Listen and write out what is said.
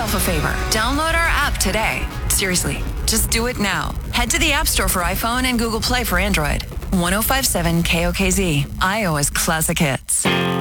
yourself a favor. Download our app today. Seriously, just do it now. Head to the App Store for iPhone and Google Play for Android. 105.7 KOKZ, Iowa's classic hits.